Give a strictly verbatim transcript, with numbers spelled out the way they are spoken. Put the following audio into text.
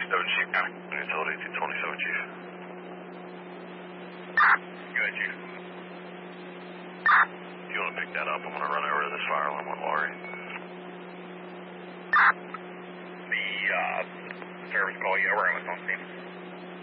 seven Chief County. Utility two twenty-seven, Chief. Go ahead, Chief. If you want to pick that up, I'm going to run over to this fire alarm with Laurie. The uh, service call you over, I was on scene.